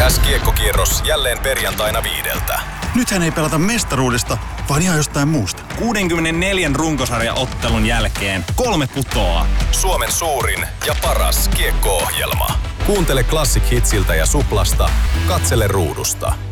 NS-kiekkokierros jälleen perjantaina 5:00. Nythän ei pelata mestaruudesta, vaan ihan jostain muusta. 64 runkosarjaottelun jälkeen 3 putoaa. Suomen suurin ja paras kiekko-ohjelma. Kuuntele Classic Hitsiltä ja Suplasta. Katsele ruudusta.